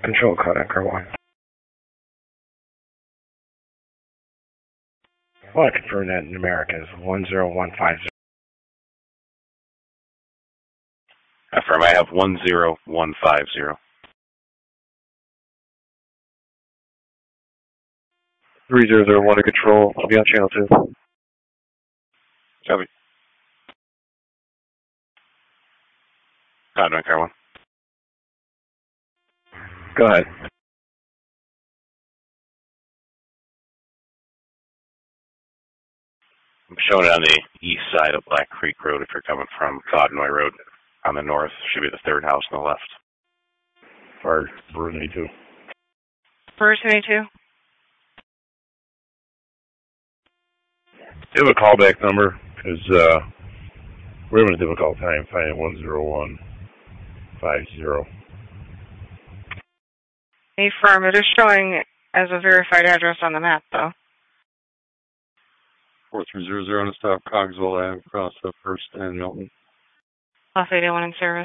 Control code anchor 1. I want to confirm that in America is 10150. Affirm, I have 10150. 3001 to control. I'll be on channel 2. Copy. Contact car 1. Go ahead. I'm showing it on the east side of Black Creek Road if you're coming from Cottonwood Road. On the north, should be the third house on the left. Fire, Bruce 82. Bruce 82. Do you have a callback number? Because we're having a difficult time finding 10150. Affirm, it is showing as a verified address on the map, though. 4300 to stop Cogswell Ave, across the First and Milton. Off 81 in service.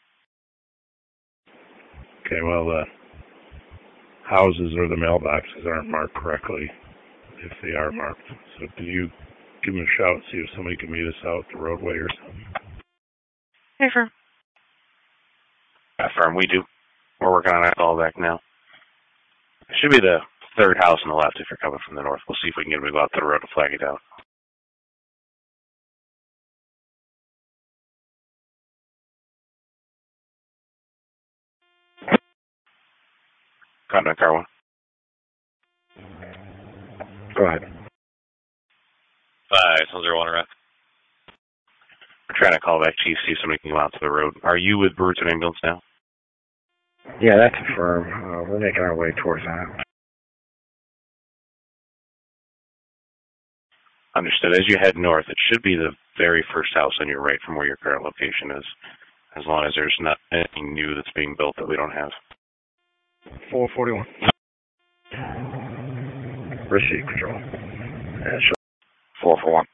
Okay, well, the houses or the mailboxes aren't marked correctly, if they are marked. So can you give them a shout, see if somebody can meet us out the roadway or something? Affirm. Affirm, we do. We're working on that callback now. It should be the third house on the left if you're coming from the north. We'll see if we can get them to go out to the road to flag it out. Contact car 1. Go ahead. 501 rep. We're trying to call back chief, see if somebody can go out to the road. Are you with Brewton Ambulance now? Yeah, that's affirmed. We're making our way towards that. Understood. As you head north, it should be the very first house on your right from where your current location is, as long as there's not anything new that's being built that we don't have. 441. Receive control. 441.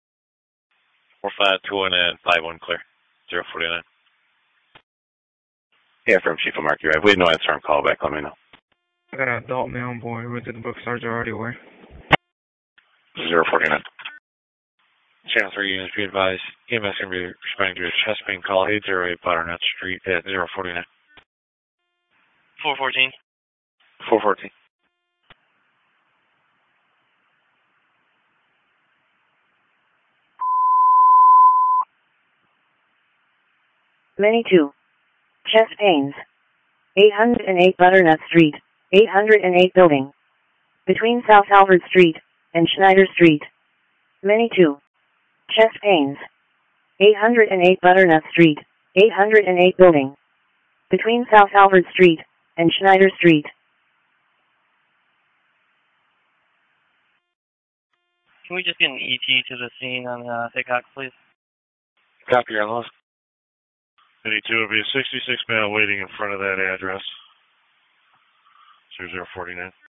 4521 and 51 clear. 049. Yeah, from Chief of Mark, you're right. If we had no answer on callback, let me know. I got an adult male on board. Went to the book stars already where? 049. Channel 3 units, be advised. EMS going to be responding to a chest pain call 808 Butternut Street at 049. 414. 414. Many 2. Chest pains. 808 Butternut Street, 808 building. Between South Albert Street and Schneider Street. Many 2. Chest pains. 808 Butternut Street, 808 building. Between South Albert Street and Schneider Street. Can we just get an ET to the scene on Hickok, please? Copy your loss. 82 will be a 66 male waiting in front of that address. 0049.